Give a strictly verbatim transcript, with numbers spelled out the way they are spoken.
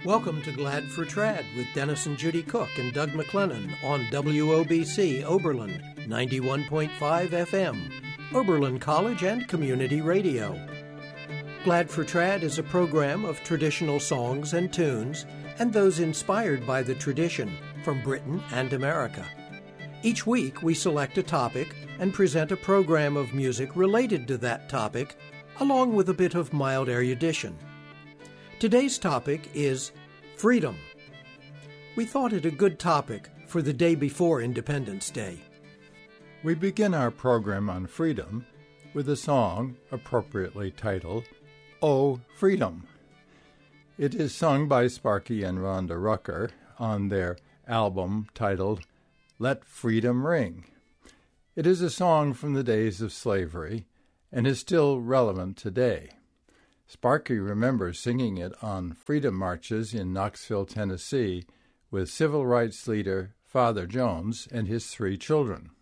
Welcome to Glad for Trad with Dennis and Judy Cook and Doug McLennan on W O B C Oberlin ninety-one point five F M, Oberlin College and Community Radio. Glad for Trad is a program of traditional songs and tunes and those inspired by the tradition from Britain and America. Each week we select a topic and present a program of music related to that topic, along with a bit of mild erudition. Today's topic is freedom. We thought it a good topic for the day before Independence Day. We begin our program on freedom with a song appropriately titled, "Oh, Freedom." It is sung by Sparky and Rhonda Rucker on their album titled Let Freedom Ring. It is a song from the days of slavery and is still relevant today. Sparky remembers singing it on freedom marches in Knoxville, Tennessee, with civil rights leader Father Jones and his three children.